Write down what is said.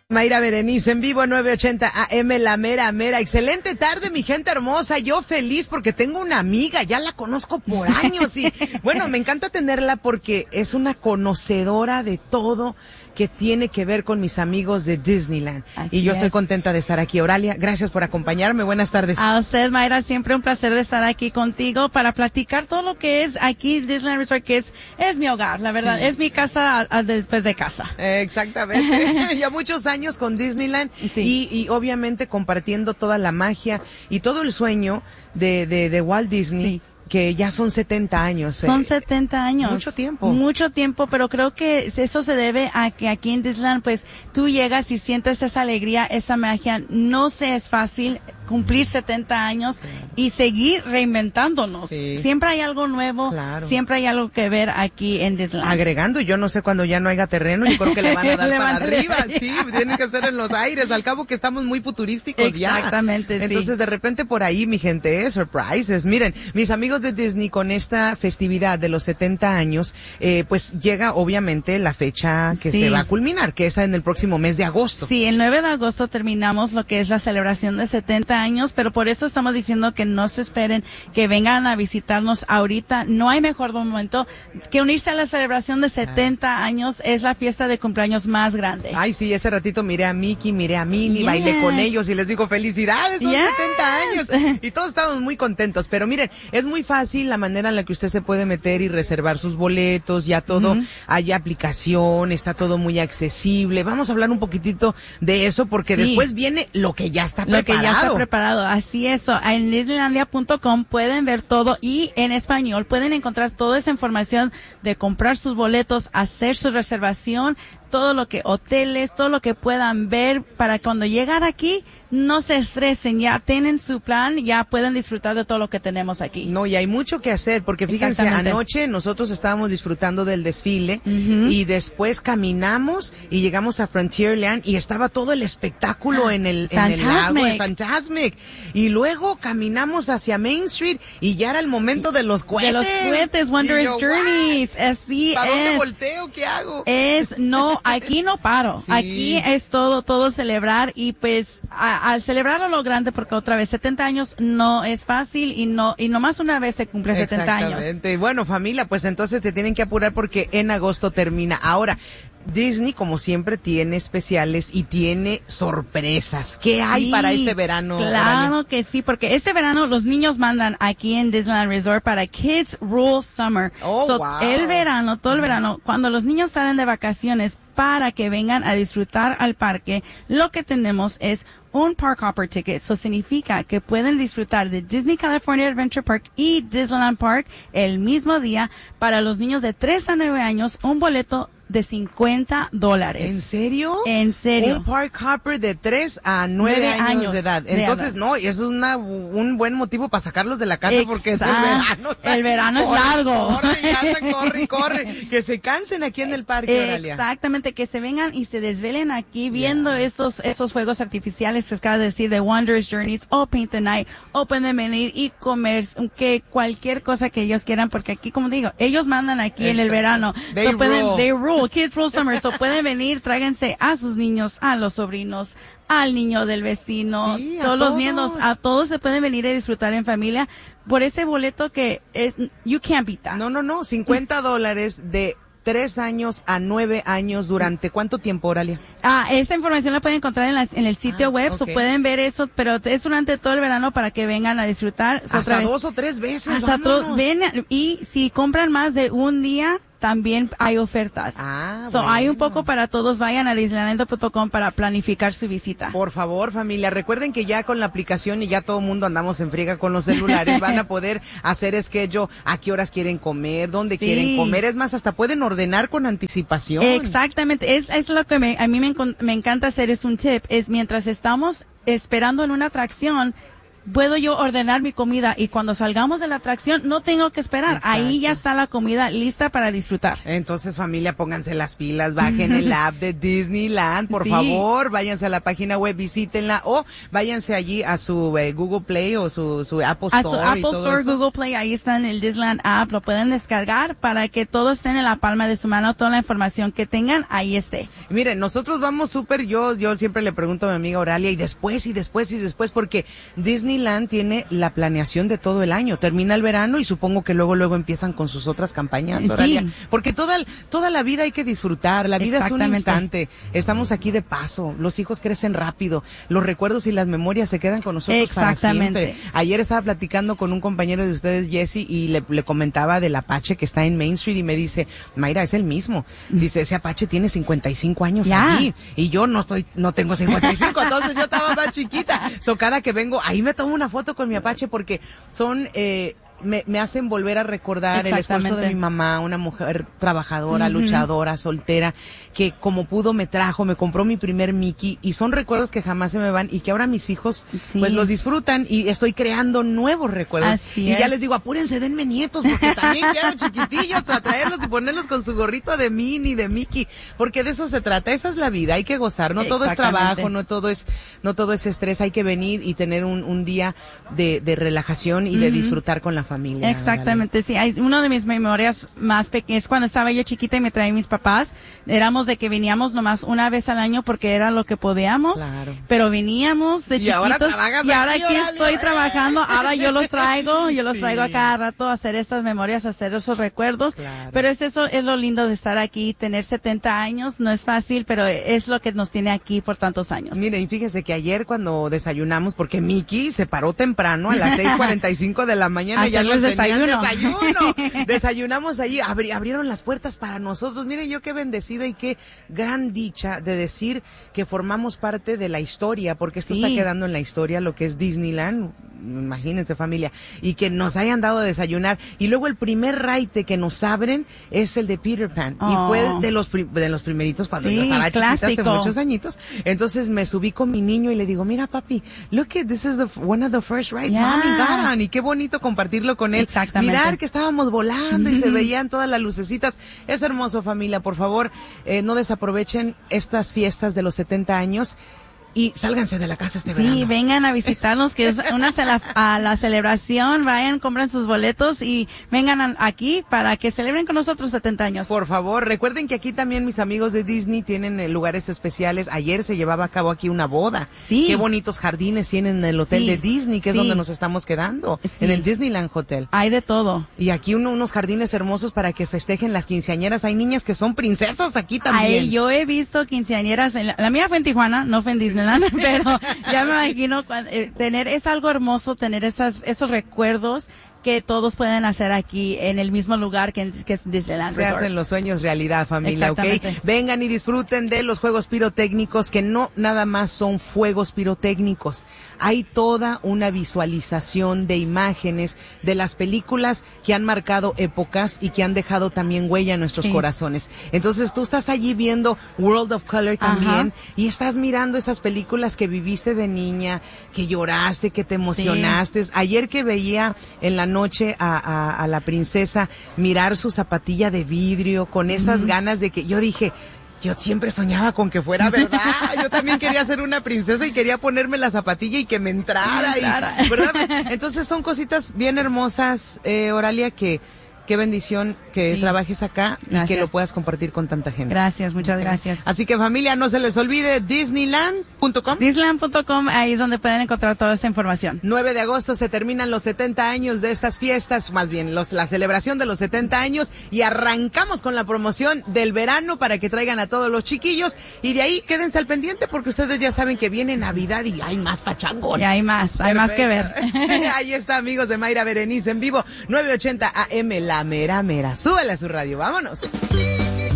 Mayra Berenice en vivo 980 AM, la mera mera. Excelente tarde, mi gente hermosa. Yo feliz porque tengo una amiga, ya la conozco por años y bueno, me encanta tenerla porque es una conocedora de todo que tiene que ver con mis amigos de Disneyland. Así y yo estoy contenta de estar aquí. Oralia, gracias por acompañarme. Buenas tardes. A usted, Mayra, siempre un placer de estar aquí contigo para platicar todo lo que es aquí Disneyland Resort, que es mi hogar, la verdad. Sí. Es mi casa después de casa. Exactamente. Ya muchos años con Disneyland sí. y obviamente compartiendo toda la magia y todo el sueño de Walt Disney. Sí. Que ya son 70 años. Son 70 años. Mucho tiempo. Mucho tiempo, pero creo que eso se debe a que aquí en Disneyland, pues, tú llegas y sientes esa alegría, esa magia. No se es fácil cumplir 70 años y seguir reinventándonos. Sí. Siempre hay algo nuevo, claro. Siempre hay algo que ver aquí en Disneyland. Agregando, yo no sé cuando ya no haya terreno, yo creo que le van a dar para arriba. Sí, tienen que hacer en los aires, al cabo que estamos muy futurísticos ya. Exactamente, Entonces, de repente por ahí, mi gente, surprises. Miren, mis amigos de Disney con esta festividad de los 70 años, pues llega obviamente la fecha que se va a culminar, que es en el próximo mes de agosto. Sí, el 9 de agosto terminamos lo que es la celebración de 70 años, pero por eso estamos diciendo que no se esperen, que vengan a visitarnos ahorita. No hay mejor momento que unirse a la celebración de 70 años. Es la fiesta de cumpleaños más grande. Ay, sí, ese ratito miré a Mickey, miré a Minnie, bailé con ellos y les digo felicidades, son 70 años. Y todos estamos muy contentos, pero miren, es muy fácil la manera en la que usted se puede meter y reservar sus boletos, ya todo, hay aplicación, está todo muy accesible. Vamos a hablar un poquitito de eso porque después viene lo que ya está preparado. Lo que ya está preparado, así es. En Disneylandia.com pueden ver todo y en español pueden encontrar toda esa información de comprar sus boletos, hacer su reservación, todo lo que hoteles, todo lo que puedan ver para cuando llegan aquí no se estresen, ya tienen su plan, ya pueden disfrutar de todo lo que tenemos aquí. No, y hay mucho que hacer, porque fíjense, anoche nosotros estábamos disfrutando del desfile y después caminamos y llegamos a Frontierland y estaba todo el espectáculo en el lago, Fantasmic. Y luego caminamos hacia Main Street y ya era el momento de los cohetes. De los cohetes, Wondrous Journeys. Así ¿Para dónde volteo? ¿Qué hago? Aquí no paro. Sí. Aquí es todo celebrar y pues al celebrar a lo grande, porque otra vez 70 años no es fácil y nomás una vez se cumple 70 años. Exactamente. Bueno, familia, pues entonces te tienen que apurar porque en agosto termina. Ahora, Disney, como siempre, tiene especiales y tiene sorpresas. ¿Qué hay para este verano? Claro que sí, porque este verano los niños mandan aquí en Disneyland Resort para Kids Rule Summer. Wow. Todo el verano, cuando los niños salen de vacaciones para que vengan a disfrutar al parque, lo que tenemos es un Park Hopper Ticket. Eso significa que pueden disfrutar de Disney California Adventure Park y Disneyland Park el mismo día. Para los niños de 3 a 9 años, un boleto de $50. ¿En serio? En serio. Un Park Hopper de 3 a 9 años de edad. Entonces, no, y eso es un buen motivo para sacarlos de la casa porque es el verano. El verano es largo. Corre. Que se cansen aquí en el parque, Oralia. Exactamente, que se vengan y se desvelen aquí viendo esos fuegos artificiales que acaba de decir de Wondrous Journeys o Paint the Night, o pueden venir y comer que cualquier cosa que ellos quieran, porque aquí, como digo, ellos mandan aquí en el verano. They rule. Kids Rule Summer. So pueden venir, tráiganse a sus niños, a los sobrinos, al niño del vecino, todos los nietos, a todos se pueden venir a disfrutar en familia por ese boleto que es, you can't beat that. No, $50 de 3 años a 9 años, ¿durante cuánto tiempo, Oralia? Esa información la pueden encontrar en el sitio web, o pueden ver eso, pero es durante todo el verano para que vengan a disfrutar. Hasta 2 o 3 veces, y si compran más de un día, también hay ofertas. Hay un poco para todos. Vayan a Disneylandia.com para planificar su visita. Por favor, familia, recuerden que ya con la aplicación y ya todo el mundo andamos en friega con los celulares, van a poder hacer schedule a qué horas quieren comer, dónde quieren comer. Es más, hasta pueden ordenar con anticipación. Exactamente. Es lo que a mí me encanta hacer, es un tip. Es mientras estamos esperando en una atracción, puedo yo ordenar mi comida y cuando salgamos de la atracción no tengo que esperar. Exacto. Ahí ya está la comida lista para disfrutar. Entonces, familia, pónganse las pilas, bajen el app de Disneyland, por Sí. favor, váyanse a la página web, visítenla o váyanse allí a su Google Play o su Apple A Store. su y Apple todo Store, eso. Google Play, ahí está en el Disneyland app, lo pueden descargar para que todo esté en la palma de su mano, toda la información que tengan, ahí esté. Miren, nosotros vamos súper, yo siempre le pregunto a mi amiga Oralia, y después, porque Disneyland tiene la planeación de todo el año. Termina el verano y supongo que luego empiezan con sus otras campañas, Sí. Oralia. Porque toda la vida hay que disfrutar, la vida es un Exactamente. instante. Estamos aquí de paso, los hijos crecen rápido, los recuerdos y las memorias se quedan con nosotros para Exactamente. siempre. Ayer estaba platicando con un compañero de ustedes, Jesse, y le comentaba del Apache que está en Main Street y me dice, Mayra, es el mismo. Dice, ese Apache tiene 55 años Ya. aquí y yo no tengo 55, entonces yo estaba más chiquita. Cada que vengo, ahí me tomo una foto con mi Apache porque son, me hacen volver a recordar el esfuerzo de Exactamente. mi mamá, una mujer trabajadora, luchadora, soltera, que como pudo me trajo, me compró mi primer Mickey, y son recuerdos que jamás se me van y que ahora mis hijos Sí. pues los disfrutan, y estoy creando nuevos recuerdos. Así y ya es. les digo, apúrense, denme nietos, porque también quiero chiquitillos para traerlos y ponerlos con su gorrito de Minnie, de Mickey, porque de eso se trata, esa es la vida, hay que gozar, no todo es Exactamente. trabajo, no todo es estrés, hay que venir y tener un día de relajación y de disfrutar con la familia. Exactamente, sí. Hay una de mis memorias más pequeñas, cuando estaba yo chiquita y me traían mis papás, éramos de que veníamos nomás una vez al año porque era lo que podíamos, Claro. pero veníamos de Y ahora chiquitos trabajas y ahora aquí, aquí órale. estoy trabajando, ahora yo los traigo Sí. a cada rato a hacer estas memorias, a hacer esos recuerdos, Claro. pero es lo lindo de estar aquí, tener 70 años, no es fácil, pero es lo que nos tiene aquí por tantos años. Mire, y fíjese que ayer cuando desayunamos, porque Mickey se paró temprano a las 6:45 de la mañana, ya Hacerles nos tenían desayuno. Desayunamos allí, abrieron las puertas para nosotros. Mire, yo qué bendecida y qué gran dicha de decir que formamos parte de la historia, porque esto Sí. está quedando en la historia, lo que es Disneyland. Imagínense, familia, y que nos hayan dado de desayunar, y luego el primer raite que nos abren es el de Peter Pan, y Oh. fue de los primeritos cuando Sí, yo estaba chiquita hace clásico. muchos añitos. Entonces me subí con mi niño y le digo, mira papi, look at this is one of the first rides Yeah. mommy got on, y qué bonito compartirlo con él. Exactamente. Mirar que estábamos volando y se veían todas las lucecitas. Es hermoso, familia, por favor, no desaprovechen estas fiestas de los 70 años. Y sálganse de la casa este verano. Sí, vengan a visitarnos, que es a la celebración, vayan, compren sus boletos y vengan aquí para que celebren con nosotros 70 años. Por favor, recuerden que aquí también mis amigos de Disney tienen lugares especiales. Ayer se llevaba a cabo aquí una boda. Sí. Qué bonitos jardines tienen en el hotel Sí. de Disney, que es Sí. donde nos estamos quedando, Sí. en el Disneyland Hotel. Hay de todo. Y aquí unos jardines hermosos para que festejen las quinceañeras. Hay niñas que son princesas aquí también. Ahí yo he visto quinceañeras, la mía fue en Tijuana, no fue en Disneyland, pero ya me imagino tener, es algo hermoso tener esos recuerdos que todos pueden hacer aquí en el mismo lugar que es Disneyland Se Resort. hacen los sueños realidad, familia, ¿ok? Exactamente. Vengan y disfruten de los juegos pirotécnicos, que no nada más son fuegos pirotécnicos. Hay toda una visualización de imágenes de las películas que han marcado épocas y que han dejado también huella en nuestros Sí. corazones. Entonces tú estás allí viendo World of Color también, Ajá. y estás mirando esas películas que viviste de niña, que lloraste, que te emocionaste. Ayer que veía en la noche a la princesa mirar su zapatilla de vidrio con esas ganas de que yo dije, yo siempre soñaba con que fuera verdad. Yo también quería ser una princesa y quería ponerme la zapatilla y que me entrara. ¿Verdad? Entonces son cositas bien hermosas, Oralia, que qué bendición que Sí. trabajes acá y Gracias. que lo puedas compartir con tanta gente. Gracias, muchas gracias. Así que familia, no se les olvide Disneyland.com. Disneyland.com, ahí es donde pueden encontrar toda esa información. 9 de agosto se terminan los 70 años de estas fiestas, más bien la celebración de los 70 años, y arrancamos con la promoción del verano para que traigan a todos los chiquillos, y de ahí quédense al pendiente porque ustedes ya saben que viene Navidad y hay más pachangón. Y hay más que ver. Perfecto. Ahí está, amigos de Mayra Berenice en vivo, 980 AM, la mera mera. Súbele a su radio, vámonos.